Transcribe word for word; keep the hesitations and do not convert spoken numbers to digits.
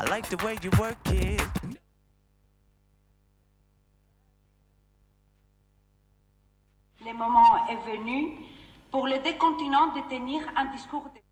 I like the way you work it. Le moment est venu pour le décontinent de tenir un discours de...